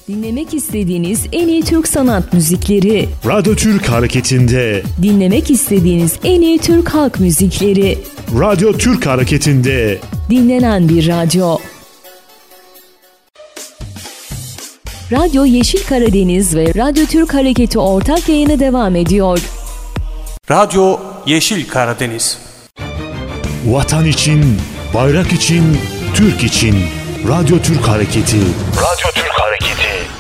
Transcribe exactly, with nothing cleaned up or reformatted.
Dinlemek istediğiniz en iyi Türk sanat müzikleri. Radyo Türk Hareketi'nde. Dinlemek istediğiniz en iyi Türk halk müzikleri. Radyo Türk Hareketi'nde. Dinlenen bir radyo. Radyo Yeşil Karadeniz ve Radyo Türk Hareketi ortak yayını devam ediyor. Radyo Yeşil Karadeniz. Vatan için, bayrak için, Türk için. Radyo Türk Hareketi. Radyo Türk Hareketi.